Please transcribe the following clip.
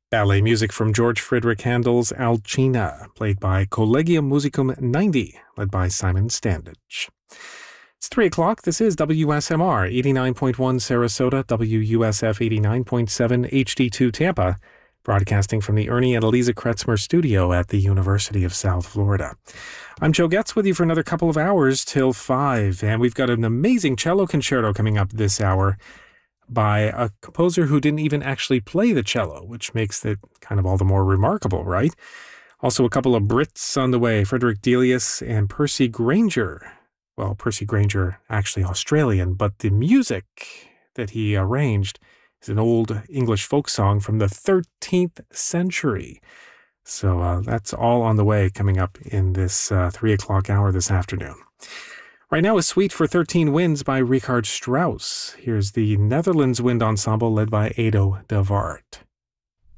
Ballet music from George Friedrich Handel's Alcina, played by Collegium Musicum 90, led by Simon Standage. It's 3 o'clock. This is WSMR 89.1 Sarasota, WUSF 89.7 HD2 Tampa, broadcasting from the Ernie and Eliza Kretzmer studio at the University of South Florida. I'm Joe Getz with you for another couple of hours till 5, and we've got an amazing cello concerto coming up this hour by a composer who didn't even actually play the cello, which makes it kind of all the more remarkable, right? Also a couple of Brits on the way, Frederick Delius and Percy Grainger. Well, Percy Grainger, actually Australian, but the music that he arranged is an old English folk song from the 13th century. So that's all on the way coming up in this 3 o'clock hour this afternoon. Right now, a suite for 13 winds by Richard Strauss. Here's the Netherlands Wind Ensemble led by Edo de Waard.